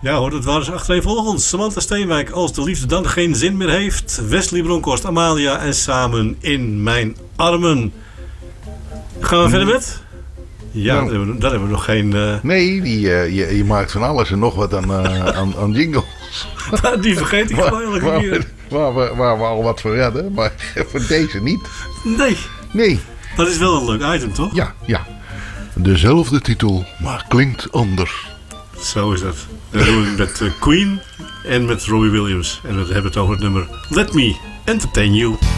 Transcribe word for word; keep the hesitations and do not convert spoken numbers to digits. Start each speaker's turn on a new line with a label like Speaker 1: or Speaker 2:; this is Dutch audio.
Speaker 1: Ja hoor, dat waren ze achtereenvolgens. Samantha Steenwijk, Als de liefde dan geen zin meer heeft. Wesley Bronkhorst, Amalia en Samen in mijn armen. Gaan we verder met? Ja,
Speaker 2: Nou.
Speaker 1: daar, hebben we, daar hebben we nog geen... Uh...
Speaker 2: Nee, die, uh, je, je maakt van alles en nog wat aan, uh, aan, aan jingles.
Speaker 1: Die vergeet ik gewoon elke
Speaker 2: waar,
Speaker 1: keer.
Speaker 2: Waar, waar, waar we al wat voor redden, maar voor deze niet.
Speaker 1: Nee.
Speaker 2: Nee.
Speaker 1: Dat is wel een leuk item, toch?
Speaker 2: Ja, ja. Dezelfde titel, maar klinkt anders.
Speaker 1: Zo is dat. Dat doen we met uh, Queen en met Robbie Williams. En we hebben het over het nummer Let Me Entertain You.